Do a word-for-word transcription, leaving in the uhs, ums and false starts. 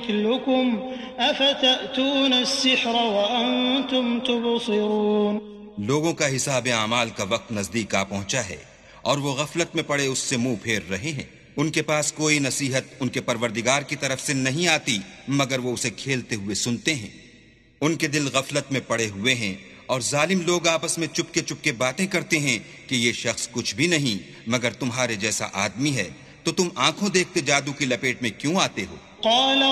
मिस्लुकुम अफतअतून अस्सिह्र व अंतुम तुबसिरून। लोगों का हिसाब आमाल का वक्त नजदीक आ पहुंचा है और वो गफलत में पड़े उससे मुंह फेर रहे हैं। उनके पास कोई नसीहत उनके परवरदिगार की तरफ से नहीं आती मगर वो उसे खेलते हुए सुनते हैं। उनके दिल गफलत में पड़े हुए हैं और जालिम लोग आपस में चुपके चुपके बातें करते हैं कि ये शख्स कुछ भी नहीं मगर तुम्हारे जैसा आदमी है, तो तुम आंखों देखते जादू की लपेट में क्यों आते हो।